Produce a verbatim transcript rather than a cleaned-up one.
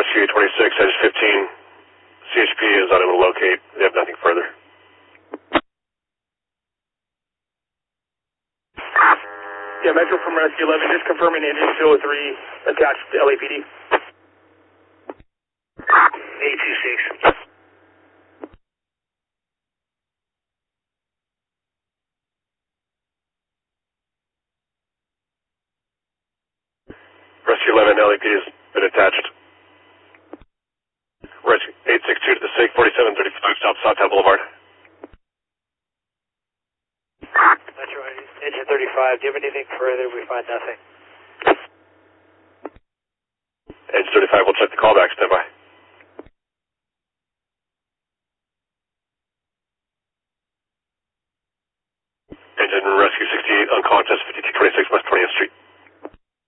Rescue eight twenty-six, Edge fifteen. C H P is unable to locate. They have nothing further. Yeah, Metro from Rescue eleven, just confirming engine two oh three attached to L A P D. eight two six. Rescue eleven, L A P D has been attached. Rescue eight six two to the SIG, forty-seven thirty-five, stop Southtown Boulevard. Metro, engine thirty-five, do you have anything further? We find nothing. Engine thirty-five, we'll check the callback, stand by.